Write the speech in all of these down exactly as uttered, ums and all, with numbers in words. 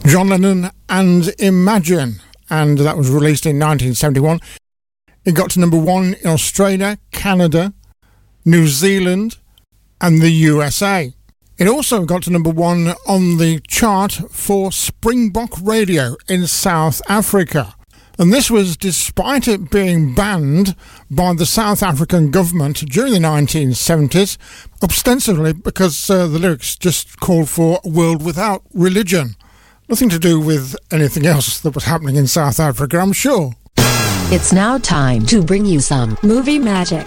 John Lennon and Imagine, and that was released in nineteen seventy-one. It got to number one in Australia, Canada, New Zealand and the U S A. It also got to number one on the chart for Springbok Radio in South Africa. And this was despite it being banned by the South African government during the nineteen seventies, ostensibly because uh, the lyrics just called for a world without religion. Nothing to do with anything else that was happening in South Africa, I'm sure. It's now time to bring you some movie magic.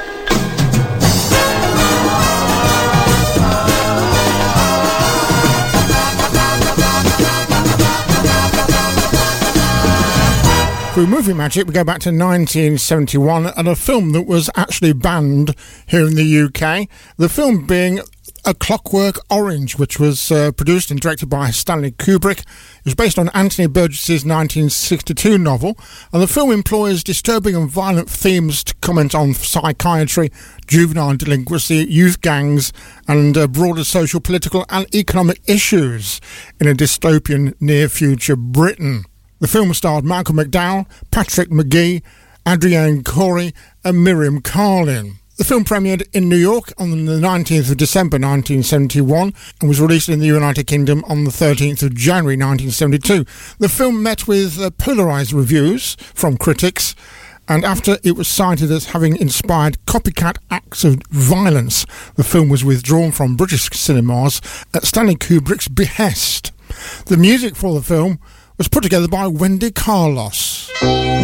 Through movie magic, we go back to nineteen seventy-one and a film that was actually banned here in the U K. The film being A Clockwork Orange, which was uh, produced and directed by Stanley Kubrick. It was based on Anthony Burgess's nineteen sixty-two novel, and the film employs disturbing and violent themes to comment on psychiatry, juvenile delinquency, youth gangs, and uh, broader social, political and economic issues in a dystopian near-future Britain. The film starred Malcolm McDowell, Patrick McGee, Adrienne Corey and Miriam Carlin. The film premiered in New York on the nineteenth of December nineteen seventy-one and was released in the United Kingdom on the thirteenth of January nineteen seventy-two. The film met with uh, polarised reviews from critics, and after it was cited as having inspired copycat acts of violence, the film was withdrawn from British cinemas at Stanley Kubrick's behest. The music for the film was put together by Wendy Carlos.